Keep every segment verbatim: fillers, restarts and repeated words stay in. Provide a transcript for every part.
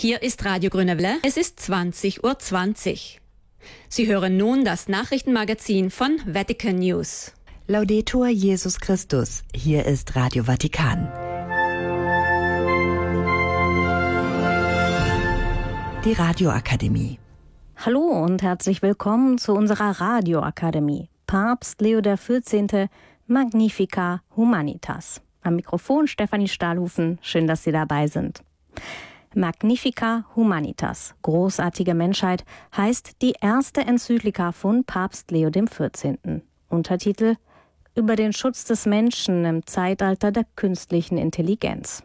Hier ist Radio Grüne Welle. Es ist zwanzig Uhr zwanzig. Sie hören nun das Nachrichtenmagazin von Vatican News. Laudetur Jesus Christus. Hier ist Radio Vatikan. Die Radioakademie. Hallo und herzlich willkommen zu unserer Radioakademie. Papst Leo der vierzehnte. Magnificat Humanitas. Am Mikrofon Stefanie Stahlhufen. Schön, dass Sie dabei sind. Magnificat Humanitas, großartige Menschheit, heißt die erste Enzyklika von Papst Leo der vierzehnte. Untertitel: Über den Schutz des Menschen im Zeitalter der künstlichen Intelligenz.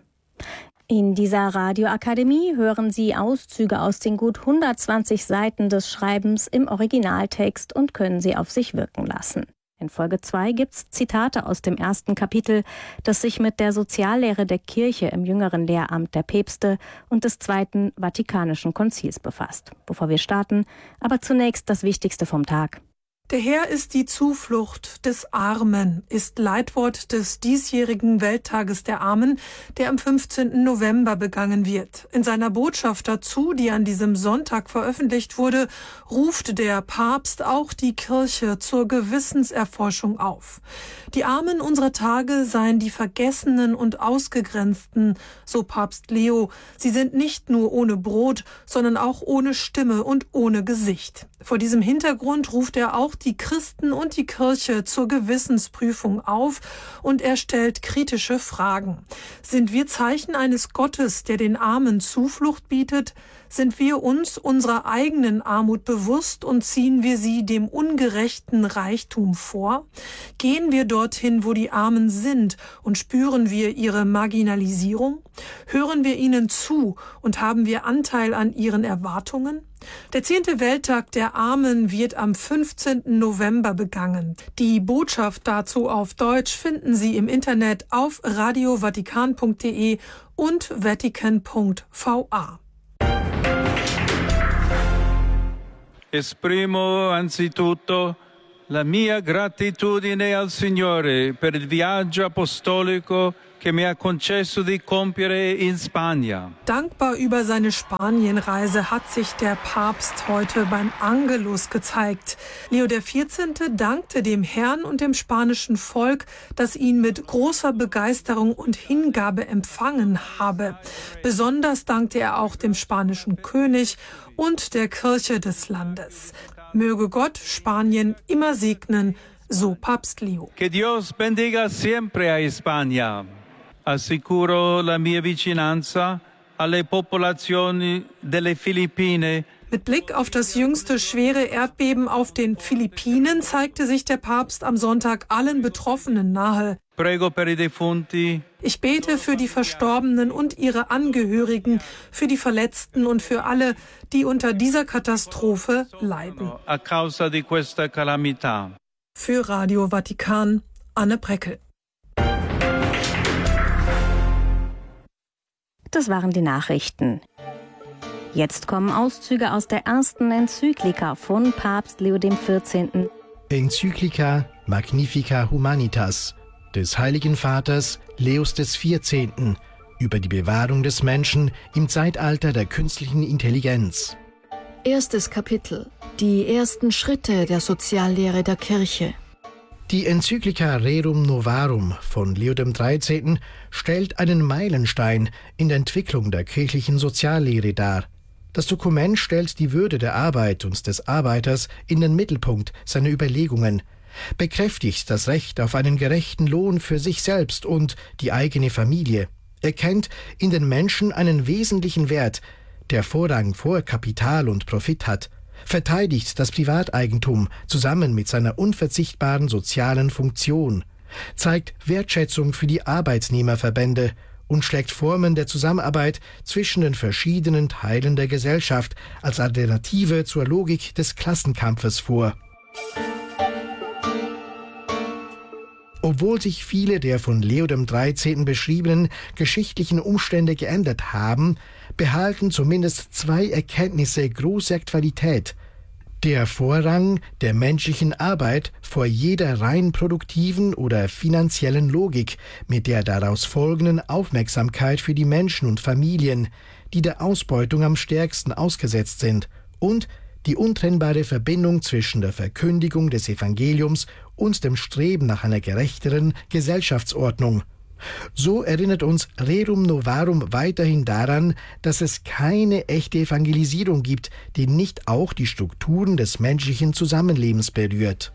In dieser Radioakademie hören Sie Auszüge aus den gut hundertzwanzig Seiten des Schreibens im Originaltext und können sie auf sich wirken lassen. In Folge zwei gibt's Zitate aus dem ersten Kapitel, das sich mit der Soziallehre der Kirche im jüngeren Lehramt der Päpste und des Zweiten Vatikanischen Konzils befasst. Bevor wir starten, aber zunächst das Wichtigste vom Tag. Der Herr ist die Zuflucht des Armen, ist Leitwort des diesjährigen Welttages der Armen, der am fünfzehnten November begangen wird. In seiner Botschaft dazu, die an diesem Sonntag veröffentlicht wurde, ruft der Papst auch die Kirche zur Gewissenserforschung auf. Die Armen unserer Tage seien die Vergessenen und Ausgegrenzten, so Papst Leo. Sie sind nicht nur ohne Brot, sondern auch ohne Stimme und ohne Gesicht. Vor diesem Hintergrund ruft er auch die Christen und die Kirche zur Gewissensprüfung auf und er stellt kritische Fragen. Sind wir Zeichen eines Gottes, der den Armen Zuflucht bietet? Sind wir uns unserer eigenen Armut bewusst und ziehen wir sie dem ungerechten Reichtum vor? Gehen wir dorthin, wo die Armen sind und spüren wir ihre Marginalisierung? Hören wir ihnen zu und haben wir Anteil an ihren Erwartungen? Der zehnte Welttag der Armen wird am fünfzehnten November begangen. Die Botschaft dazu auf Deutsch finden Sie im Internet auf radio vatikan punkt de und vatikan punkt v a. Esprimo anzitutto la mia gratitudine al Signore per il viaggio apostolico che mi ha concesso di compiere in Spagna. Dankbar über seine Spanienreise hat sich der Papst heute beim Angelus gezeigt. Leo der vierzehnte. dankte dem Herrn und dem spanischen Volk, das ihn mit großer Begeisterung und Hingabe empfangen habe. Besonders dankte er auch dem spanischen König und der Kirche des Landes. Möge Gott Spanien immer segnen, so Papst Leo. Que Dios bendiga siempre a España. Assicuro la mia vicinanza alle popolazioni delle Filippine. Mit Blick auf das jüngste schwere Erdbeben auf den Philippinen zeigte sich der Papst am Sonntag allen Betroffenen nahe. Prego per i defunti. Ich bete für die Verstorbenen und ihre Angehörigen, für die Verletzten und für alle, die unter dieser Katastrophe leiden. A causa di questa calamità. Für Radio Vatikan, Anne Breckel. Das waren die Nachrichten. Jetzt kommen Auszüge aus der ersten Enzyklika von Papst Leo der vierzehnte. Enzyklika Magnificat Humanitas des Heiligen Vaters Leos des vierzehnten. über die Bewahrung des Menschen im Zeitalter der künstlichen Intelligenz. Erstes Kapitel. Die ersten Schritte der Soziallehre der Kirche. Die Enzyklika Rerum Novarum von Leo dem dreizehnten. stellt einen Meilenstein in der Entwicklung der kirchlichen Soziallehre dar. Das Dokument stellt die Würde der Arbeit und des Arbeiters in den Mittelpunkt seiner Überlegungen, bekräftigt das Recht auf einen gerechten Lohn für sich selbst und die eigene Familie, erkennt in den Menschen einen wesentlichen Wert, der Vorrang vor Kapital und Profit hat, verteidigt das Privateigentum zusammen mit seiner unverzichtbaren sozialen Funktion, zeigt Wertschätzung für die Arbeitnehmerverbände und schlägt Formen der Zusammenarbeit zwischen den verschiedenen Teilen der Gesellschaft als Alternative zur Logik des Klassenkampfes vor. Obwohl sich viele der von Leo dem dreizehnten. beschriebenen geschichtlichen Umstände geändert haben, behalten zumindest zwei Erkenntnisse große Aktualität. Der Vorrang der menschlichen Arbeit vor jeder rein produktiven oder finanziellen Logik mit der daraus folgenden Aufmerksamkeit für die Menschen und Familien, die der Ausbeutung am stärksten ausgesetzt sind, und die untrennbare Verbindung zwischen der Verkündigung des Evangeliums und dem Streben nach einer gerechteren Gesellschaftsordnung. So erinnert uns Rerum Novarum weiterhin daran, dass es keine echte Evangelisierung gibt, die nicht auch die Strukturen des menschlichen Zusammenlebens berührt.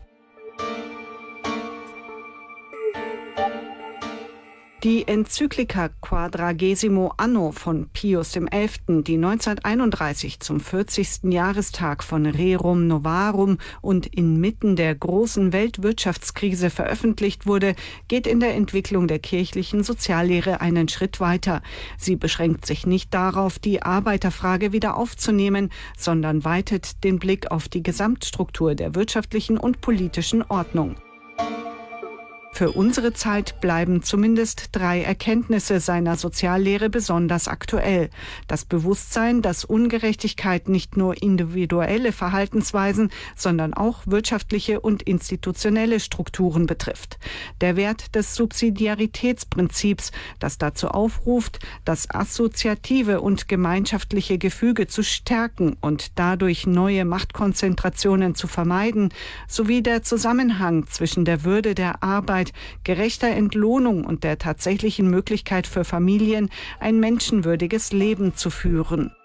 Die Enzyklika Quadragesimo Anno von Pius der Elfte, die neunzehnhunderteinunddreißig zum vierzigsten Jahrestag von Rerum Novarum und inmitten der großen Weltwirtschaftskrise veröffentlicht wurde, geht in der Entwicklung der kirchlichen Soziallehre einen Schritt weiter. Sie beschränkt sich nicht darauf, die Arbeiterfrage wieder aufzunehmen, sondern weitet den Blick auf die Gesamtstruktur der wirtschaftlichen und politischen Ordnung. Für unsere Zeit bleiben zumindest drei Erkenntnisse seiner Soziallehre besonders aktuell. Das Bewusstsein, dass Ungerechtigkeit nicht nur individuelle Verhaltensweisen, sondern auch wirtschaftliche und institutionelle Strukturen betrifft. Der Wert des Subsidiaritätsprinzips, das dazu aufruft, das assoziative und gemeinschaftliche Gefüge zu stärken und dadurch neue Machtkonzentrationen zu vermeiden, sowie der Zusammenhang zwischen der Würde der Arbeit, gerechter Entlohnung und der tatsächlichen Möglichkeit für Familien, ein menschenwürdiges Leben zu führen.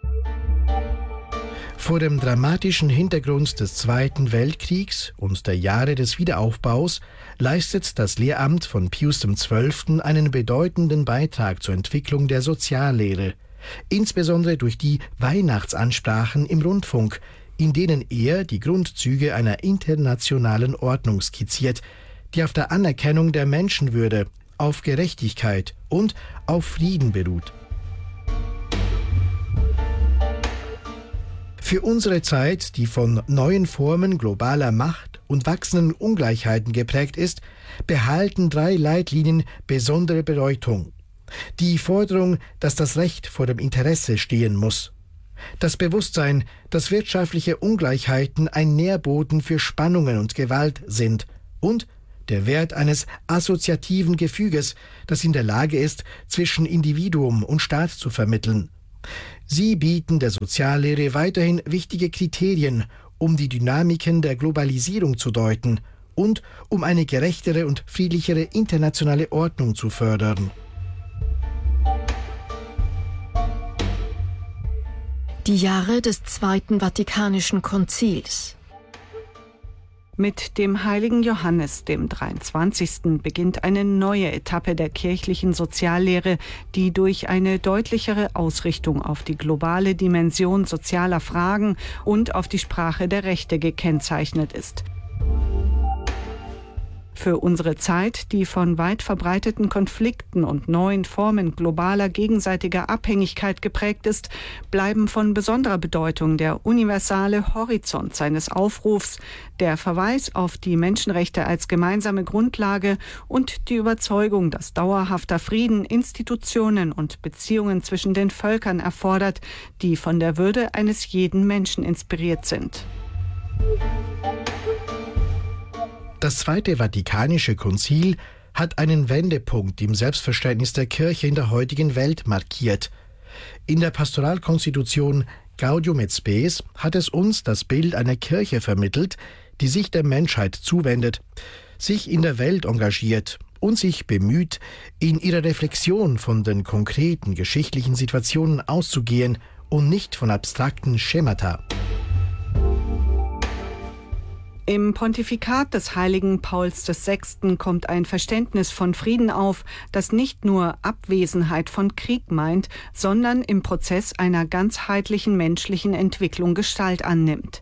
Vor dem dramatischen Hintergrund des Zweiten Weltkriegs und der Jahre des Wiederaufbaus leistet das Lehramt von Pius der Zwölfte einen bedeutenden Beitrag zur Entwicklung der Soziallehre, insbesondere durch die Weihnachtsansprachen im Rundfunk, in denen er die Grundzüge einer internationalen Ordnung skizziert, die auf der Anerkennung der Menschenwürde, auf Gerechtigkeit und auf Frieden beruht. Für unsere Zeit, die von neuen Formen globaler Macht und wachsenden Ungleichheiten geprägt ist, behalten drei Leitlinien besondere Bedeutung. Die Forderung, dass das Recht vor dem Interesse stehen muss. Das Bewusstsein, dass wirtschaftliche Ungleichheiten ein Nährboden für Spannungen und Gewalt sind. Und der Wert eines assoziativen Gefüges, das in der Lage ist, zwischen Individuum und Staat zu vermitteln. Sie bieten der Soziallehre weiterhin wichtige Kriterien, um die Dynamiken der Globalisierung zu deuten und um eine gerechtere und friedlichere internationale Ordnung zu fördern. Die Jahre des Zweiten Vatikanischen Konzils. Mit dem heiligen Johannes, dem dreiundzwanzigsten beginnt eine neue Etappe der kirchlichen Soziallehre, die durch eine deutlichere Ausrichtung auf die globale Dimension sozialer Fragen und auf die Sprache der Rechte gekennzeichnet ist. Für unsere Zeit, die von weit verbreiteten Konflikten und neuen Formen globaler gegenseitiger Abhängigkeit geprägt ist, bleiben von besonderer Bedeutung der universale Horizont seines Aufrufs, der Verweis auf die Menschenrechte als gemeinsame Grundlage und die Überzeugung, dass dauerhafter Frieden Institutionen und Beziehungen zwischen den Völkern erfordert, die von der Würde eines jeden Menschen inspiriert sind. Das Zweite Vatikanische Konzil hat einen Wendepunkt im Selbstverständnis der Kirche in der heutigen Welt markiert. In der Pastoralkonstitution Gaudium et Spes hat es uns das Bild einer Kirche vermittelt, die sich der Menschheit zuwendet, sich in der Welt engagiert und sich bemüht, in ihrer Reflexion von den konkreten geschichtlichen Situationen auszugehen und nicht von abstrakten Schemata. Im Pontifikat des heiligen Pauls der Sechsten kommt ein Verständnis von Frieden auf, das nicht nur Abwesenheit von Krieg meint, sondern im Prozess einer ganzheitlichen menschlichen Entwicklung Gestalt annimmt.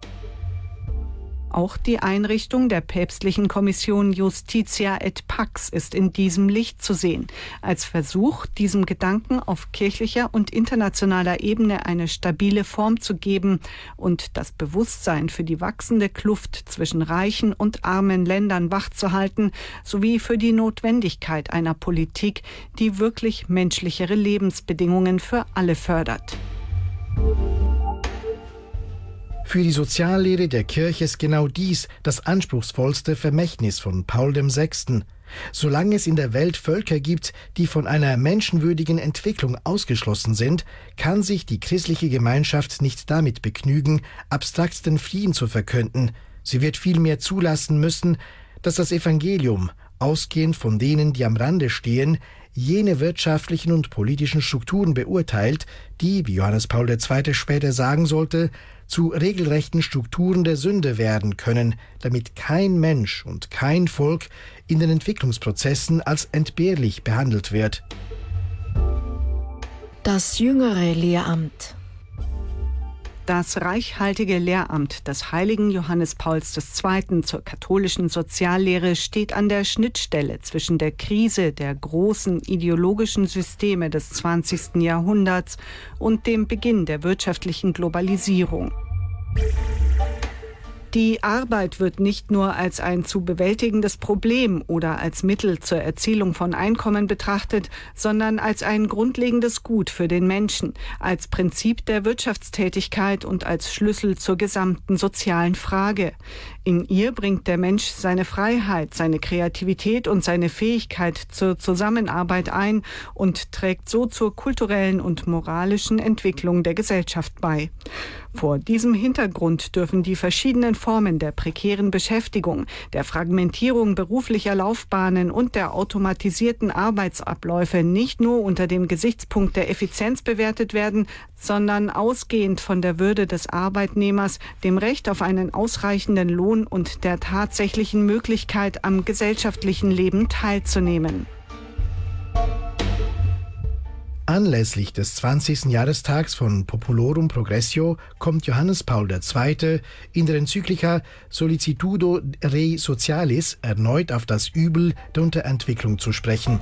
Auch die Einrichtung der päpstlichen Kommission Justitia et Pax ist in diesem Licht zu sehen, als Versuch, diesem Gedanken auf kirchlicher und internationaler Ebene eine stabile Form zu geben und das Bewusstsein für die wachsende Kluft zwischen reichen und armen Ländern wachzuhalten, sowie für die Notwendigkeit einer Politik, die wirklich menschlichere Lebensbedingungen für alle fördert. Für die Soziallehre der Kirche ist genau dies das anspruchsvollste Vermächtnis von Paul der Sechste. Solange es in der Welt Völker gibt, die von einer menschenwürdigen Entwicklung ausgeschlossen sind, kann sich die christliche Gemeinschaft nicht damit begnügen, abstrakt den Frieden zu verkünden. Sie wird vielmehr zulassen müssen, dass das Evangelium, ausgehend von denen, die am Rande stehen, jene wirtschaftlichen und politischen Strukturen beurteilt, die, wie Johannes Paul der Zweite später sagen sollte, zu regelrechten Strukturen der Sünde werden können, damit kein Mensch und kein Volk in den Entwicklungsprozessen als entbehrlich behandelt wird. Das jüngere Lehramt. Das reichhaltige Lehramt des heiligen Johannes Pauls der Zweite zur katholischen Soziallehre steht an der Schnittstelle zwischen der Krise der großen ideologischen Systeme des zwanzigsten Jahrhunderts und dem Beginn der wirtschaftlichen Globalisierung. Die Arbeit wird nicht nur als ein zu bewältigendes Problem oder als Mittel zur Erzielung von Einkommen betrachtet, sondern als ein grundlegendes Gut für den Menschen, als Prinzip der Wirtschaftstätigkeit und als Schlüssel zur gesamten sozialen Frage. In ihr bringt der Mensch seine Freiheit, seine Kreativität und seine Fähigkeit zur Zusammenarbeit ein und trägt so zur kulturellen und moralischen Entwicklung der Gesellschaft bei. Vor diesem Hintergrund dürfen die verschiedenen Formen der prekären Beschäftigung, der Fragmentierung beruflicher Laufbahnen und der automatisierten Arbeitsabläufe nicht nur unter dem Gesichtspunkt der Effizienz bewertet werden, sondern ausgehend von der Würde des Arbeitnehmers, dem Recht auf einen ausreichenden Lohn und der tatsächlichen Möglichkeit, am gesellschaftlichen Leben teilzunehmen. Anlässlich des zwanzigsten Jahrestags von Populorum Progressio kommt Johannes Paul der Zweite in der Enzyklika Sollicitudo Rei Socialis erneut auf das Übel der Unterentwicklung zu sprechen.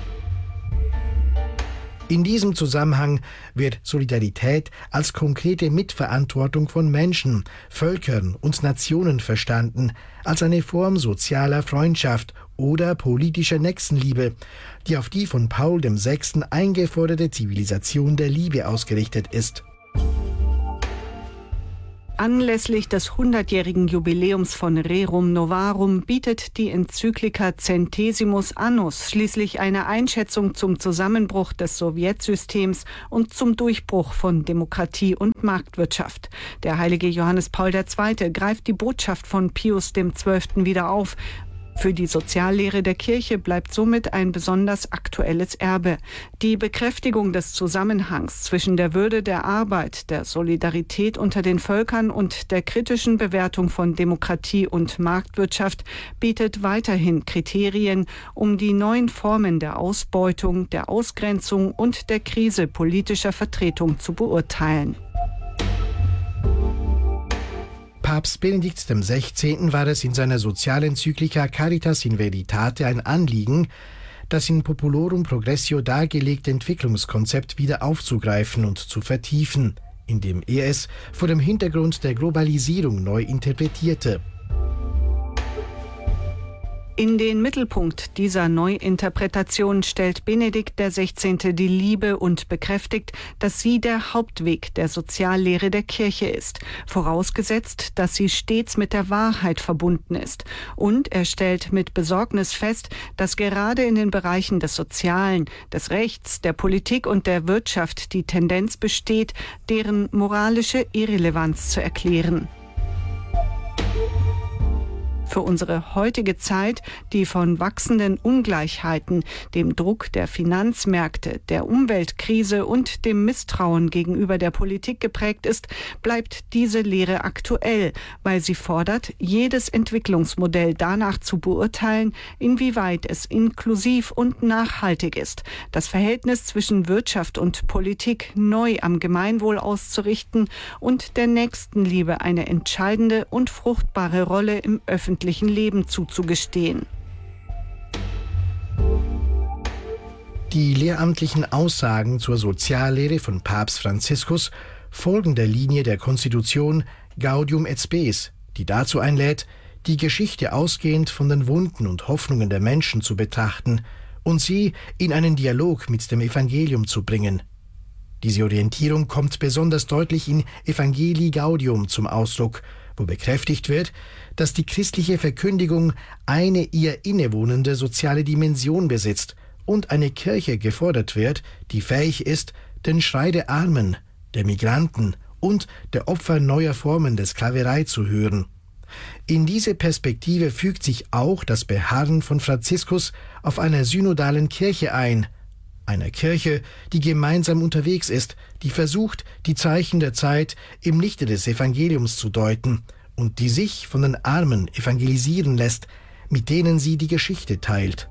In diesem Zusammenhang wird Solidarität als konkrete Mitverantwortung von Menschen, Völkern und Nationen verstanden, als eine Form sozialer Freundschaft oder politischer Nächstenliebe, die auf die von Paul der Sechste eingeforderte Zivilisation der Liebe ausgerichtet ist. Anlässlich des hundertjährigen Jubiläums von Rerum Novarum bietet die Enzyklika Centesimus Annus schließlich eine Einschätzung zum Zusammenbruch des Sowjetsystems und zum Durchbruch von Demokratie und Marktwirtschaft. Der heilige Johannes Paul der Zweite greift die Botschaft von Pius dem Zwölften wieder auf. Für die Soziallehre der Kirche bleibt somit ein besonders aktuelles Erbe. Die Bekräftigung des Zusammenhangs zwischen der Würde der Arbeit, der Solidarität unter den Völkern und der kritischen Bewertung von Demokratie und Marktwirtschaft bietet weiterhin Kriterien, um die neuen Formen der Ausbeutung, der Ausgrenzung und der Krise politischer Vertretung zu beurteilen. Papst Benedikt der Sechzehnte war es in seiner Sozialenzyklika Caritas in Veritate ein Anliegen, das in Populorum Progressio dargelegte Entwicklungskonzept wieder aufzugreifen und zu vertiefen, indem er es vor dem Hintergrund der Globalisierung neu interpretierte. In den Mittelpunkt dieser Neuinterpretation stellt Benedikt der Sechzehnte die Liebe und bekräftigt, dass sie der Hauptweg der Soziallehre der Kirche ist, vorausgesetzt, dass sie stets mit der Wahrheit verbunden ist. Und er stellt mit Besorgnis fest, dass gerade in den Bereichen des Sozialen, des Rechts, der Politik und der Wirtschaft die Tendenz besteht, deren moralische Irrelevanz zu erklären. Für unsere heutige Zeit, die von wachsenden Ungleichheiten, dem Druck der Finanzmärkte, der Umweltkrise und dem Misstrauen gegenüber der Politik geprägt ist, bleibt diese Lehre aktuell, weil sie fordert, jedes Entwicklungsmodell danach zu beurteilen, inwieweit es inklusiv und nachhaltig ist, das Verhältnis zwischen Wirtschaft und Politik neu am Gemeinwohl auszurichten und der Nächstenliebe eine entscheidende und fruchtbare Rolle im öffentlichen Leben zuzugestehen. Die lehramtlichen Aussagen zur Soziallehre von Papst Franziskus folgen der Linie der Konstitution Gaudium et Spes, die dazu einlädt, die Geschichte ausgehend von den Wunden und Hoffnungen der Menschen zu betrachten und sie in einen Dialog mit dem Evangelium zu bringen. Diese Orientierung kommt besonders deutlich in Evangelii Gaudium zum Ausdruck, wo bekräftigt wird, dass die christliche Verkündigung eine ihr innewohnende soziale Dimension besitzt und eine Kirche gefordert wird, die fähig ist, den Schrei der Armen, der Migranten und der Opfer neuer Formen der Sklaverei zu hören. In diese Perspektive fügt sich auch das Beharren von Franziskus auf einer synodalen Kirche ein, einer Kirche, die gemeinsam unterwegs ist, die versucht, die Zeichen der Zeit im Lichte des Evangeliums zu deuten und die sich von den Armen evangelisieren lässt, mit denen sie die Geschichte teilt.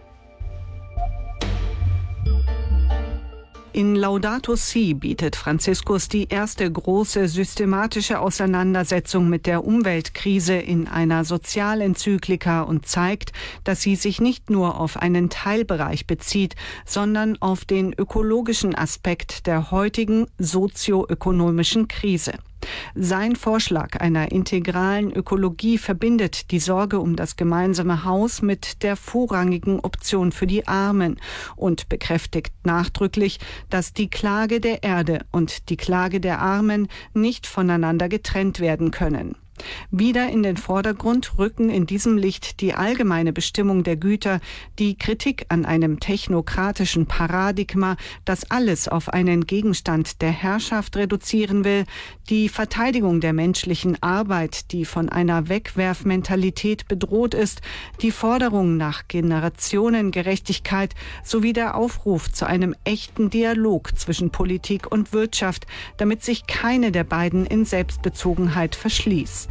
In Laudato Si bietet Franziskus die erste große systematische Auseinandersetzung mit der Umweltkrise in einer Sozialenzyklika und zeigt, dass sie sich nicht nur auf einen Teilbereich bezieht, sondern auf den ökologischen Aspekt der heutigen sozioökonomischen Krise. Sein Vorschlag einer integralen Ökologie verbindet die Sorge um das gemeinsame Haus mit der vorrangigen Option für die Armen und bekräftigt nachdrücklich, dass die Klage der Erde und die Klage der Armen nicht voneinander getrennt werden können. Wieder in den Vordergrund rücken in diesem Licht die allgemeine Bestimmung der Güter, die Kritik an einem technokratischen Paradigma, das alles auf einen Gegenstand der Herrschaft reduzieren will, die Verteidigung der menschlichen Arbeit, die von einer Wegwerfmentalität bedroht ist, die Forderung nach Generationengerechtigkeit sowie der Aufruf zu einem echten Dialog zwischen Politik und Wirtschaft, damit sich keine der beiden in Selbstbezogenheit verschließt.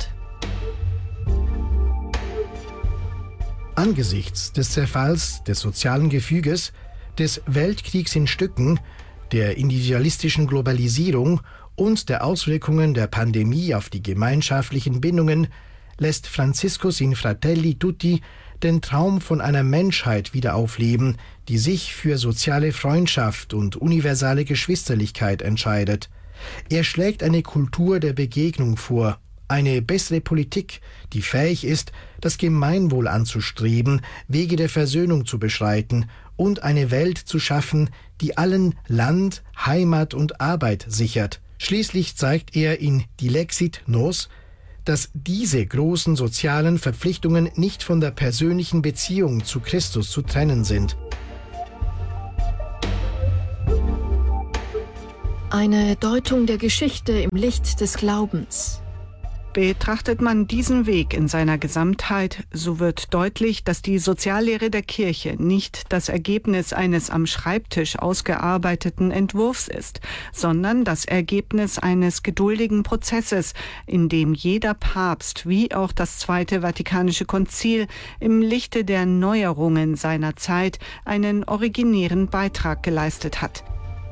Angesichts des Zerfalls des sozialen Gefüges, des Weltkriegs in Stücken, der individualistischen Globalisierung und der Auswirkungen der Pandemie auf die gemeinschaftlichen Bindungen lässt Franziskus in Fratelli Tutti den Traum von einer Menschheit wieder aufleben, die sich für soziale Freundschaft und universale Geschwisterlichkeit entscheidet. Er schlägt eine Kultur der Begegnung vor, eine bessere Politik, die fähig ist, das Gemeinwohl anzustreben, Wege der Versöhnung zu beschreiten und eine Welt zu schaffen, die allen Land, Heimat und Arbeit sichert. Schließlich zeigt er in Dilexit Nos, dass diese großen sozialen Verpflichtungen nicht von der persönlichen Beziehung zu Christus zu trennen sind. Eine Deutung der Geschichte im Licht des Glaubens. Betrachtet man diesen Weg in seiner Gesamtheit, so wird deutlich, dass die Soziallehre der Kirche nicht das Ergebnis eines am Schreibtisch ausgearbeiteten Entwurfs ist, sondern das Ergebnis eines geduldigen Prozesses, in dem jeder Papst wie auch das Zweite Vatikanische Konzil im Lichte der Neuerungen seiner Zeit einen originären Beitrag geleistet hat.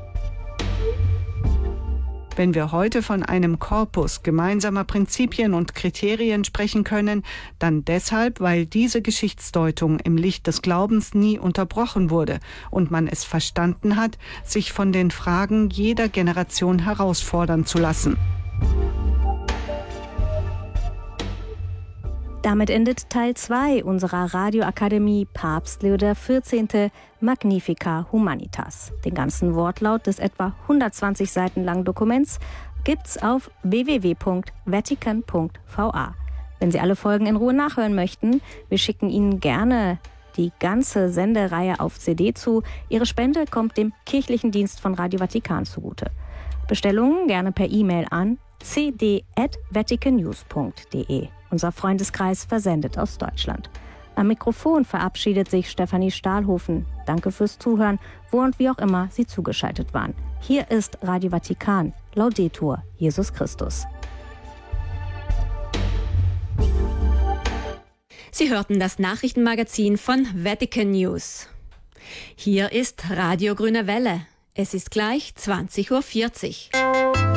Wenn wir heute von einem Korpus gemeinsamer Prinzipien und Kriterien sprechen können, dann deshalb, weil diese Geschichtsdeutung im Licht des Glaubens nie unterbrochen wurde und man es verstanden hat, sich von den Fragen jeder Generation herausfordern zu lassen. Damit endet Teil zwei unserer Radioakademie Papst Leo der vierzehnte. Magnificat Humanitas. Den ganzen Wortlaut des etwa hundertzwanzig Seiten langen Dokuments gibt's auf w w w punkt vatican punkt v a. Wenn Sie alle Folgen in Ruhe nachhören möchten, wir schicken Ihnen gerne die ganze Sendereihe auf C D zu. Ihre Spende kommt dem kirchlichen Dienst von Radio Vatikan zugute. Bestellungen gerne per E-Mail an c d at vatican news punkt d e. Unser Freundeskreis versendet aus Deutschland. Am Mikrofon verabschiedet sich Stefanie Stahlhofen. Danke fürs Zuhören, wo und wie auch immer Sie zugeschaltet waren. Hier ist Radio Vatikan. Laudetur Jesus Christus. Sie hörten das Nachrichtenmagazin von Vatican News. Hier ist Radio Grüne Welle. Es ist gleich zwanzig Uhr vierzig.